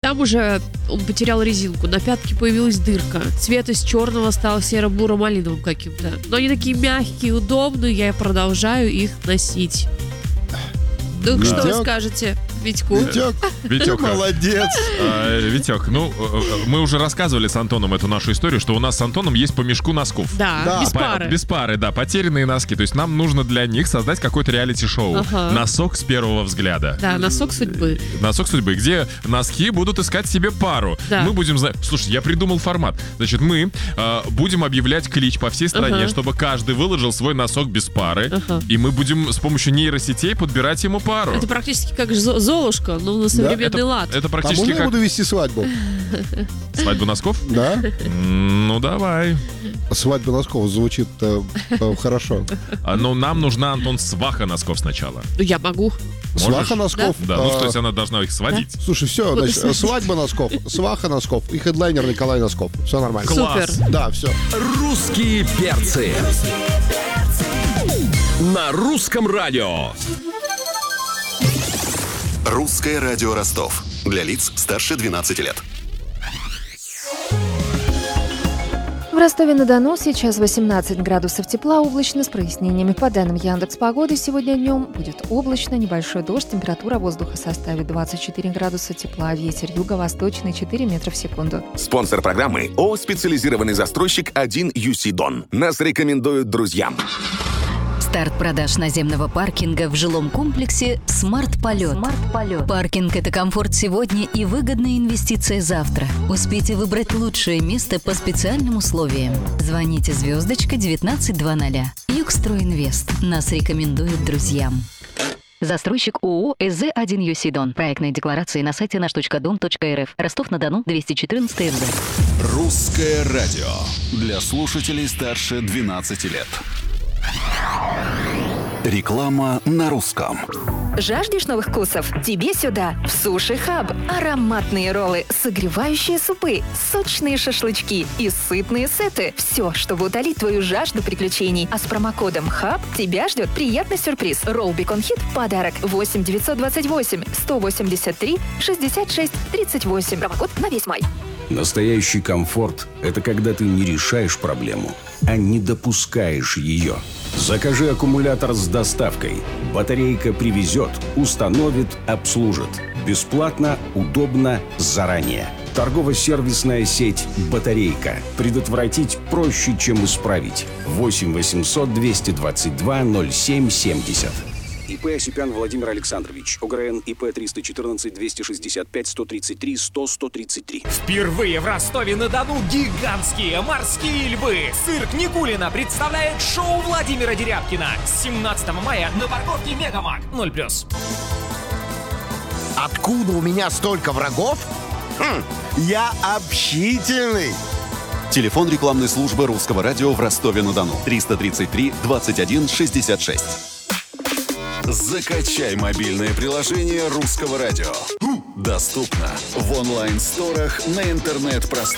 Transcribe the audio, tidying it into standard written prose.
там уже он потерял резинку, на пятке появилась дырка. Цвет из черного стал серо-буро-малиновым каким-то. Но они такие мягкие, удобные, я продолжаю их носить. Ну, что вы скажете, Витьку? Витек, молодец. Витек, мы уже рассказывали с Антоном эту нашу историю, что у нас с Антоном есть по мешку носков. Да, без пары. Без пары, да, потерянные носки. То есть нам нужно для них создать какое-то реалити-шоу. Ага. Носок с первого взгляда. Да, носок судьбы. Носок судьбы, где носки будут искать себе пару. Да. Мы будем знать... Слушай, я придумал формат. Значит, мы будем объявлять клич по всей стране, чтобы каждый выложил свой носок без пары. И мы будем с помощью нейросетей подбирать ему пару. Это практически как Золушка, но на современный лад. Это А практически можно я как... буду вести свадьбу? Свадьбу носков? Да? Ну, давай. Свадьба носков звучит хорошо. Но нам нужна, Антон, сваха носков сначала. Ну, я могу. Сваха носков? Да, ну, то есть она должна их сводить. Слушай, все, значит, свадьба носков, сваха носков и хедлайнер Николай Носков. Все нормально. Супер. Да, все. Русские перцы. На русском радио. Русское радио Ростов. Для лиц старше 12 лет. В Ростове-на-Дону сейчас 18 градусов тепла, облачно с прояснениями. По данным Яндекс.Погоды, сегодня днем будет облачно, небольшой дождь, температура воздуха составит 24 градуса тепла, ветер юго-восточный 4 метра в секунду. Спонсор программы ООО «Специализированный застройщик 1 UC Дон». Нас рекомендуют друзьям. Старт продаж наземного паркинга в жилом комплексе «Смарт-полет». Паркинг – это комфорт сегодня и выгодная инвестиция завтра. Успейте выбрать лучшее место по специальным условиям. Звоните звездочка 1920. Югстройинвест. Нас рекомендуют друзьям. Застройщик ООО «СЗ1 UC Дон». Проектные декларации на сайте наш.дом.рф. Ростов-на-Дону, 214 ФЗ. Русское радио. Для слушателей старше 12 лет. Реклама на русском. Жаждешь новых вкусов? Тебе сюда, в Суши Хаб. Ароматные роллы, согревающие супы, сочные шашлычки и сытные сеты. Все, чтобы утолить твою жажду приключений. А с промокодом ХАБ тебя ждет приятный сюрприз. Ролл Бекон Хит в подарок. 8 928 183 66 38. Промокод на весь май. Настоящий комфорт – это когда ты не решаешь проблему, а не допускаешь ее. Закажи аккумулятор с доставкой. Батарейка привезет, установит, обслужит. Бесплатно, удобно, заранее. Торгово-сервисная сеть «Батарейка». Предотвратить проще, чем исправить. 8 800 222 07 70. ИП Осипян Владимир Александрович. ОГРН ИП 314 265 133 100 133. Впервые в Ростове-на-Дону гигантские морские львы. Цирк Никулина представляет шоу Владимира Дерябкина. 17 мая на парковке Мегамаг. 0+. Откуда у меня столько врагов? Я общительный. Телефон рекламной службы Русского радио в Ростове-на-Дону. 333 21 66. Закачай мобильное приложение Русского радио. Доступно в онлайн-сторах на интернет-пространстве.